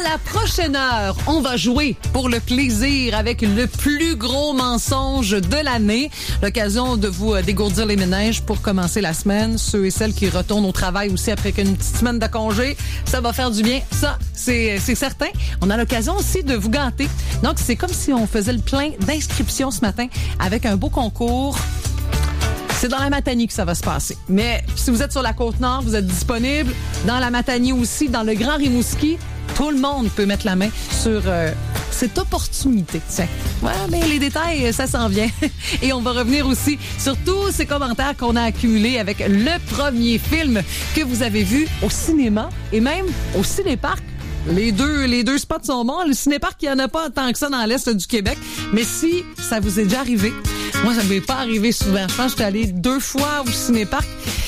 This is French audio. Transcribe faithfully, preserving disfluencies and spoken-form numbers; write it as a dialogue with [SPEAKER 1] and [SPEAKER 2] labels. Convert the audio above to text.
[SPEAKER 1] la prochaine heure, on va jouer pour le plaisir avec le plus gros mensonge de l'année. L'occasion de vous dégourdir les méninges pour commencer la semaine. Ceux et celles qui retournent au travail aussi après une petite semaine de congé, ça va faire du bien. Ça, c'est, c'est certain. On a l'occasion aussi de vous gâter. Donc, c'est comme si on faisait le plein d'inscriptions ce matin avec un beau concours. C'est dans la Matanie que ça va se passer. Mais si vous êtes sur la Côte-Nord, vous êtes disponible. Dans la Matanie aussi, dans le Grand Rimouski, tout le monde peut mettre la main sur euh, cette opportunité. Tiens, ouais, mais les détails, ça s'en vient. Et on va revenir aussi sur tous ces commentaires qu'on a accumulés avec le premier film que vous avez vu au cinéma et même au cinéparc. Les deux, les deux spots sont bons. Le cinéparc, il n'y en a pas tant que ça dans l'Est du Québec. Mais si ça vous est déjà arrivé, moi, ça ne m'est pas arrivé souvent. Je pense que j'étais allée deux fois au cinéparc.